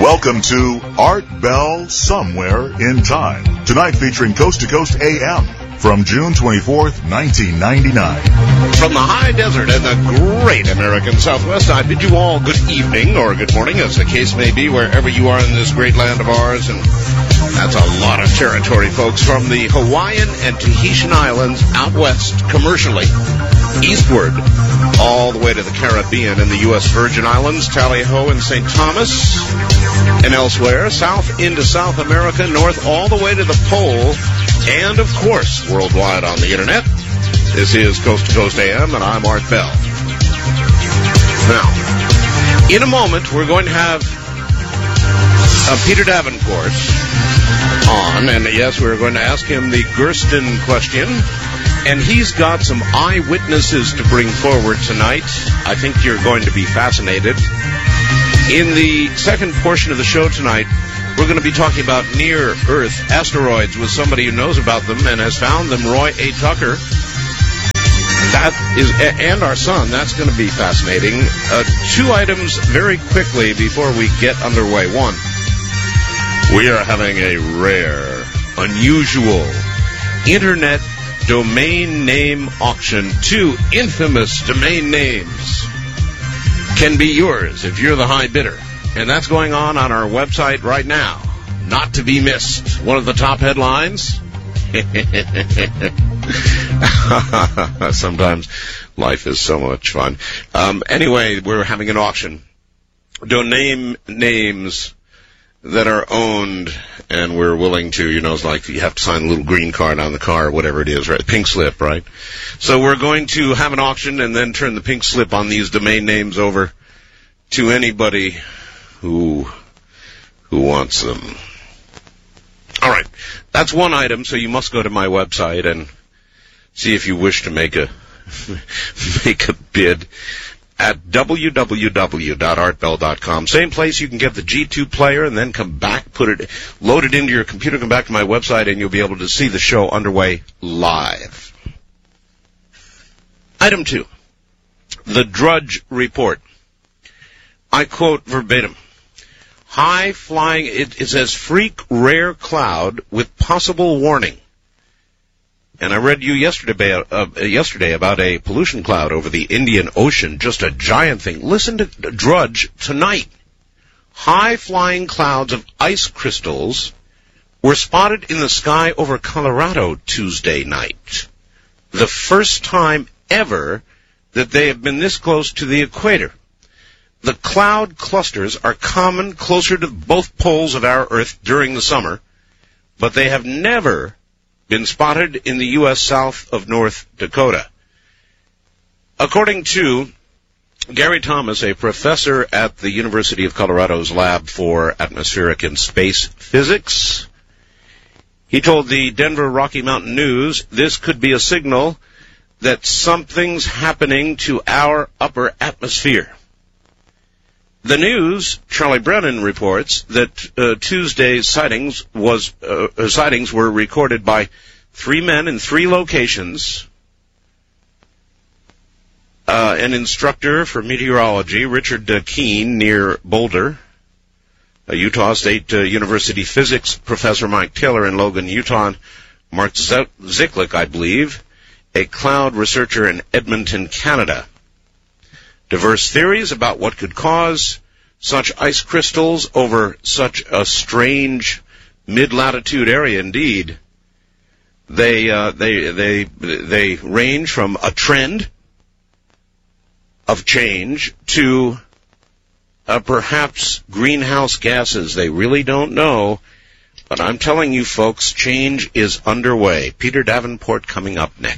Welcome to Art Bell Somewhere in Time. Tonight featuring Coast to Coast AM from June 24th, 1999. From the high desert and the great American Southwest, I bid you all good evening or good morning, as the case may be, wherever you are in this great land of ours. And that's a lot of territory, folks, from the Hawaiian and Tahitian Islands out west commercially, eastward, all the way to the Caribbean and the U.S. Virgin Islands, Tally-Ho and St. Thomas, and elsewhere, south into South America, north all the way to the pole, and, of course, worldwide on the Internet. This is Coast to Coast AM, and I'm Art Bell. Now, in a moment, we're going to have Peter Davenport on, and yes, we're going to ask him the Gersten question, and he's got some eyewitnesses to bring forward tonight. I think you're going to be fascinated. In the second portion of the show tonight, we're going to be talking about near-Earth asteroids with somebody who knows about them and has found them, Roy A. Tucker. That is, and our son. That's going to be fascinating. Two items very quickly before we get underway. One, we are having a rare, unusual Internet domain name auction. 2 infamous domain names can be yours if you're the high bidder. And that's going on our website right now. Not to be missed. One of the top headlines. Sometimes life is so much fun. Anyway, we're having an auction. Domain names that are owned, and we're willing to, it's like you have to sign a little green card on the car or whatever it is, right? Pink slip, right? So we're going to have an auction and then turn the pink slip on these domain names over to anybody who wants them. All right, that's one item, so you must go to my website and see if you wish to make a bid at www.artbell.com. Same place you can get the G2 player and then come back, load it into your computer, come back to my website, and you'll be able to see the show underway live. Item 2, the Drudge Report. I quote verbatim. High flying, it says freak rare cloud with possible warning. And I read you yesterday about a pollution cloud over the Indian Ocean, just a giant thing. Listen to Drudge tonight. High flying clouds of ice crystals were spotted in the sky over Colorado Tuesday night. The first time ever that they have been this close to the equator. The cloud clusters are common closer to both poles of our Earth during the summer, but they have never been spotted in the U.S. south of North Dakota. According to Gary Thomas, a professor at the University of Colorado's Lab for Atmospheric and Space Physics, he told the Denver Rocky Mountain News this could be a signal that something's happening to our upper atmosphere. The News, Charlie Brennan, reports that Tuesday's sightings were recorded by 3 men in 3 locations. An instructor for meteorology, Richard Keene, near Boulder. A Utah State University physics professor, Mike Taylor, in Logan, Utah. And Mark Ziklik, I believe, a cloud researcher in Edmonton, Canada. Diverse theories about what could cause such ice crystals over such a strange mid-latitude area. Indeed, they range from a trend of change to perhaps greenhouse gases. They really don't know, but I'm telling you, folks, change is underway. Peter Davenport coming up next.